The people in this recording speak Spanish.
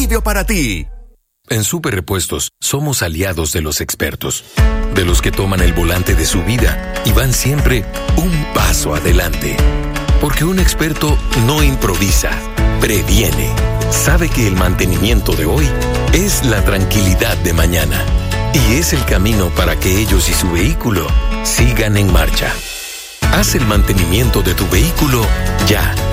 alivio para ti. En Super Repuestos somos aliados de los expertos, de los que toman el volante de su vida y van siempre un paso adelante. Porque un experto no improvisa, previene. Sabe que el mantenimiento de hoy es la tranquilidad de mañana y es el camino para que ellos y su vehículo sigan en marcha. Haz el mantenimiento de tu vehículo ya.